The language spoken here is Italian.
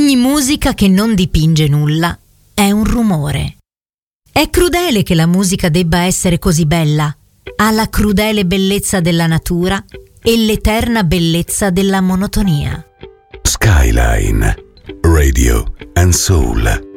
Ogni musica che non dipinge nulla è un rumore. È crudele che la musica debba essere così bella. Ha la crudele bellezza della natura e l'eterna bellezza della monotonia. Skyline Radio and Soul.